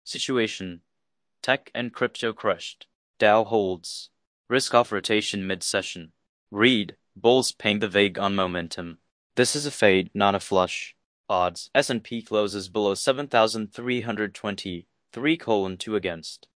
Situation: Tech and crypto crushed. Dow holds. Risk off rotation mid-session. Read: bulls paying the vig on momentum. This is a fade, not a flush. Odds: S&P closes below 7,320. 3:2 against.